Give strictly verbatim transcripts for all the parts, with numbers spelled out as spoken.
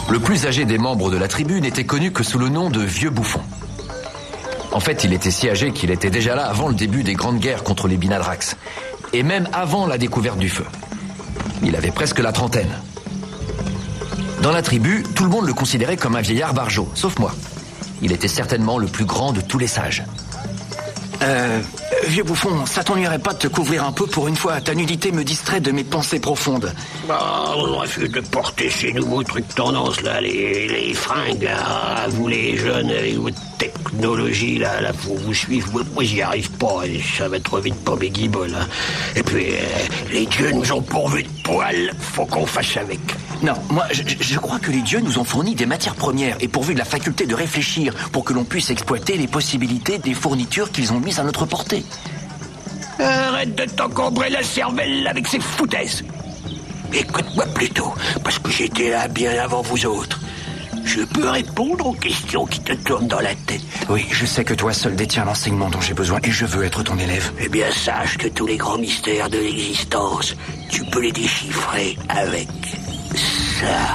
Le plus âgé des membres de la tribu n'était connu que sous le nom de Vieux Bouffon. En fait, il était si âgé qu'il était déjà là avant le début des grandes guerres contre les Binadrax, et même avant la découverte du feu. Il avait presque la trentaine. Dans la tribu, tout le monde le considérait comme un vieillard barjot, sauf moi. Il était certainement le plus grand de tous les sages. Euh... Vieux Bouffon, ça t'ennuierait pas de te couvrir un peu pour une fois? Ta nudité me distrait de mes pensées profondes. Bah, on refuse de porter ces nouveaux trucs tendance, là, les, les fringues, là. Vous, les jeunes, avec votre technologie, là, là, pour vous suivre. Moi, moi j'y arrive pas. Ça va trop vite pour mes guibolles, hein. Et puis, euh, les dieux nous ont pourvu de poils. Faut qu'on fasse avec. Non, moi, je, je crois que les dieux nous ont fourni des matières premières et pourvu de la faculté de réfléchir pour que l'on puisse exploiter les possibilités des fournitures qu'ils ont mises à notre portée. Arrête de t'encombrer la cervelle avec ces foutaises. Écoute-moi plutôt, parce que j'étais là bien avant vous autres. Je peux répondre aux questions qui te tournent dans la tête. Oui, je sais que toi seul détiens l'enseignement dont j'ai besoin et je veux être ton élève. Eh bien, sache que tous les grands mystères de l'existence, tu peux les déchiffrer avec ça.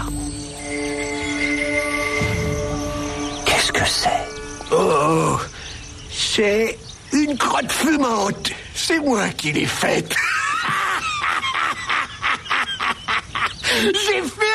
Qu'est-ce que c'est? Oh, c'est une crotte fumante. C'est moi qui l'ai faite. J'ai fait